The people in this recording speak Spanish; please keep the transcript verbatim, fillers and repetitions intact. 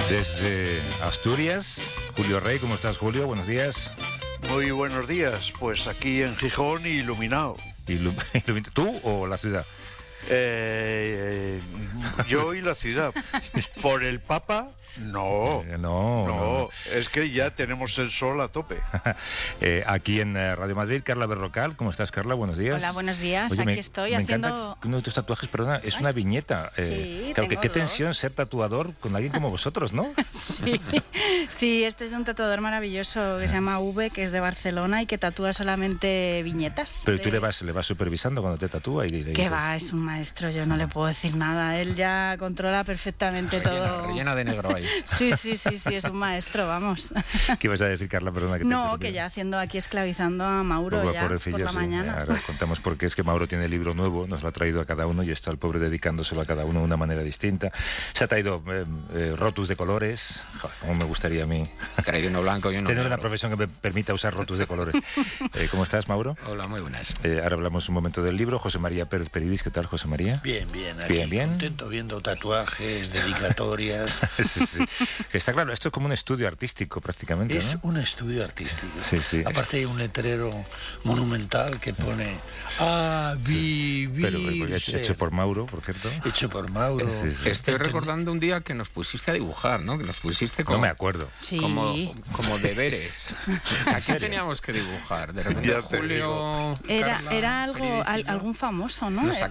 Desde Asturias, Julio Rey. ¿Cómo estás, Julio? Buenos días. Muy buenos días. Pues aquí en Gijón, iluminado. Ilu- ¿Tú o la ciudad? Eh, yo y la ciudad. ¿Por el Papa? No, Eh, no, no, no. es que ya tenemos el sol a tope. eh, aquí en eh, Radio Madrid, Carla Berrocal. ¿Cómo estás, Carla? Buenos días. Hola, buenos días. Oye, Aquí me, estoy me haciendo... encanta que uno de tus tatuajes, perdona, es Ay. una viñeta. Eh, Sí, claro, que tengo qué dos. tensión ser tatuador con alguien como vosotros, ¿no? Sí. sí, este es de un tatuador maravilloso que se llama V, que es de Barcelona y que tatúa solamente viñetas. Pero de... tú le vas, le vas supervisando cuando te tatúa y le ¿Qué dices- va? Es un maestro, yo no le puedo decir nada. Él ya controla perfectamente todo. Rellena de negro ahí. Sí, sí, sí, sí, es un maestro, vamos. ¿Qué ibas a decir, Carla? Perdona que te No, te- que ya haciendo aquí esclavizando a Mauro Pobre- ya pobrecillo, por la sí. mañana. Ahora contamos por qué es que Mauro tiene el libro nuevo, nos lo ha traído a cada uno y está el pobre dedicándoselo a cada uno de una manera distinta. Se ha traído eh, eh, rotus de colores. Joder, cómo me gustaría a mí He traído uno blanco y uno tener una negro. profesión que me permita usar rotus de colores. Eh, ¿Cómo estás, Mauro? Hola, muy buenas. Eh, ahora hablamos un momento del libro. José María Pérez Peridis, ¿qué tal, José María? Bien, bien, aquí Bien, bien. contento viendo tatuajes, dedicatorias. Sí, sí. Que está claro, esto es como un estudio artístico prácticamente, Es ¿no? un estudio artístico. Sí, sí. Aparte hay un letrero monumental que pone a vivir. Pero, pero hecho, hecho por Mauro, por cierto. Hecho por Mauro. Sí, sí. Estoy Enten- recordando un día que nos pusiste a dibujar, ¿no? Que nos pusiste No como, me acuerdo. Sí. como, como deberes. Aquí serio? teníamos que dibujar. De repente Ya te Julio... Era, Carla, era algo, Peridis y al- yo algún famoso, ¿no? nos Era-